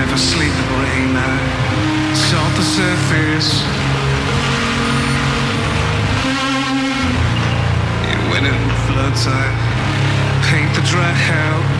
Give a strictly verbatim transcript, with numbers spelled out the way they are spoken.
never sleep the brain night. Salt the surface. You wet it in flood tide. Paint the dry out.